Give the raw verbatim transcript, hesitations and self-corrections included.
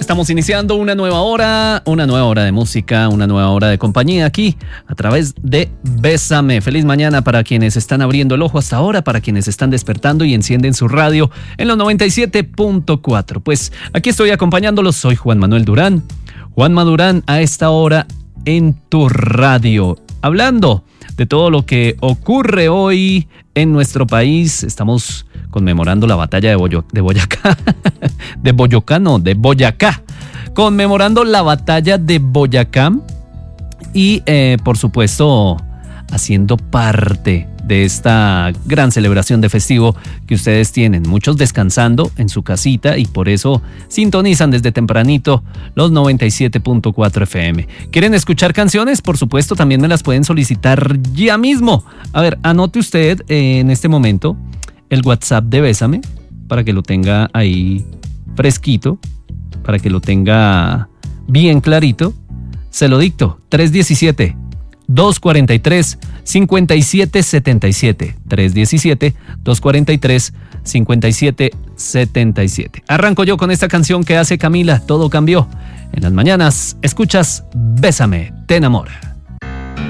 Estamos iniciando una nueva hora, una nueva hora de música, una nueva hora de compañía aquí a través de Bésame. Feliz mañana para quienes están abriendo el ojo hasta ahora, para quienes están despertando y encienden su radio en los noventa y siete punto cuatro. Pues aquí estoy acompañándolos, soy Juan Manuel Durán. Juanma Durán a esta hora en tu radio, hablando de todo lo que ocurre hoy en nuestro país. Estamos conmemorando la batalla de, Boyo, de Boyacá, de Boyacá, no, de Boyacá, conmemorando la batalla de Boyacá y eh, por supuesto haciendo parte de esta gran celebración de festivo que ustedes tienen, muchos descansando en su casita y por eso sintonizan desde tempranito los noventa y siete punto cuatro F M. ¿Quieren escuchar canciones? Por supuesto, también me las pueden solicitar ya mismo. A ver, anote usted eh, en este momento el WhatsApp de Bésame para que lo tenga ahí fresquito, para que lo tenga bien clarito. Se lo dicto, tres uno siete, dos cuatro tres, cinco siete siete siete, tres uno siete, dos cuatro tres, cinco siete siete siete. Arranco yo con esta canción que hace Camila, Todo Cambió. En las mañanas escuchas Bésame, te enamora.